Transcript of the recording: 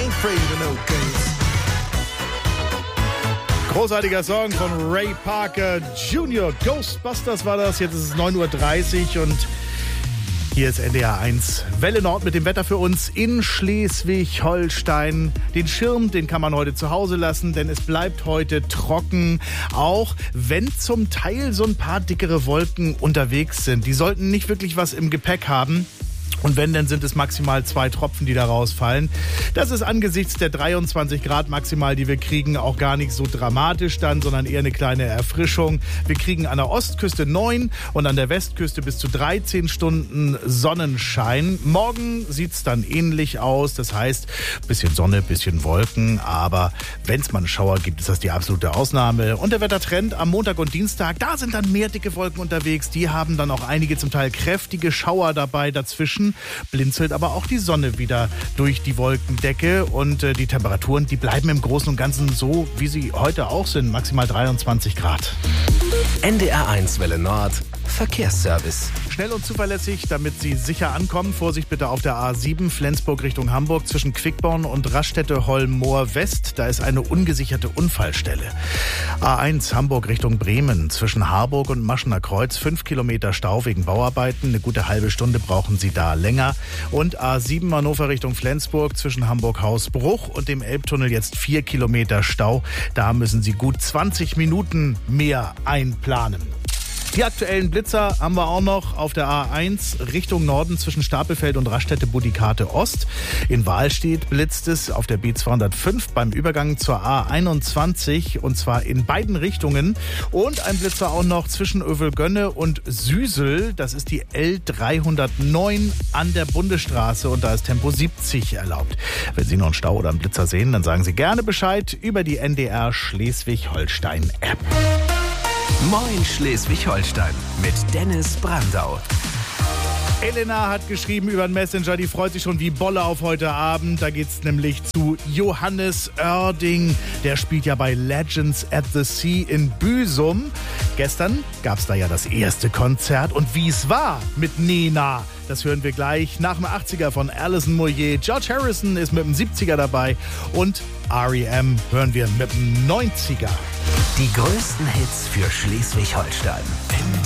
ain't afraid of no ghosts. Großartiger Song von Ray Parker Jr. Ghostbusters war das. Jetzt ist es 9.30 Uhr und hier ist NDR 1 Welle Nord mit dem Wetter für uns in Schleswig-Holstein. Den Schirm, den kann man heute zu Hause lassen, denn es bleibt heute trocken. Auch wenn zum Teil so ein paar dickere Wolken unterwegs sind. Die sollten nicht wirklich was im Gepäck haben. Und wenn, dann sind es maximal 2 Tropfen, die da rausfallen. Das ist angesichts der 23 Grad maximal, die wir kriegen, auch gar nicht so dramatisch dann, sondern eher eine kleine Erfrischung. Wir kriegen an der Ostküste 9 und an der Westküste bis zu 13 Stunden Sonnenschein. Morgen sieht's dann ähnlich aus. Das heißt, bisschen Sonne, bisschen Wolken. Aber wenn es mal einen Schauer gibt, ist das die absolute Ausnahme. Und der Wettertrend am Montag und Dienstag, da sind dann mehr dicke Wolken unterwegs. Die haben dann auch einige zum Teil kräftige Schauer dabei dazwischen. Blinzelt aber auch die Sonne wieder durch die Wolkendecke und die Temperaturen, die bleiben im Großen und Ganzen so, wie sie heute auch sind, maximal 23 Grad. NDR 1 Welle Nord Verkehrsservice. Schnell und zuverlässig, damit Sie sicher ankommen. Vorsicht bitte auf der A7 Flensburg Richtung Hamburg zwischen Quickborn und Raststätte-Holmoor West. Da ist eine ungesicherte Unfallstelle. A1 Hamburg Richtung Bremen zwischen Harburg und Maschener Kreuz 5 Kilometer Stau wegen Bauarbeiten. Eine gute halbe Stunde brauchen Sie da länger. Und A7 Hannover Richtung Flensburg zwischen Hamburg-Hausbruch und dem Elbtunnel jetzt 4 Kilometer Stau. Da müssen Sie gut 20 Minuten mehr einplanen. Die aktuellen Blitzer haben wir auch noch auf der A1 Richtung Norden zwischen Stapelfeld und Raststätte-Budikate Ost. In Wahlstedt blitzt es auf der B205 beim Übergang zur A21 und zwar in beiden Richtungen. Und ein Blitzer auch noch zwischen Övelgönne und Süsel. Das ist die L309 an der Bundesstraße und da ist Tempo 70 erlaubt. Wenn Sie noch einen Stau oder einen Blitzer sehen, dann sagen Sie gerne Bescheid über die NDR Schleswig-Holstein-App. Moin Schleswig-Holstein mit Dennis Brandau. Elena hat geschrieben über den Messenger, die freut sich schon wie Bolle auf heute Abend. Da geht's nämlich zu Johannes Oerding. Der spielt ja bei Legends at the Sea in Büsum. Gestern gab's da ja das erste Konzert. Und wie es war mit Nena, das hören wir gleich nach dem 80er von Alison Moyet. George Harrison ist mit dem 70er dabei und R.E.M. hören wir mit dem 90er. Die größten Hits für Schleswig-Holstein.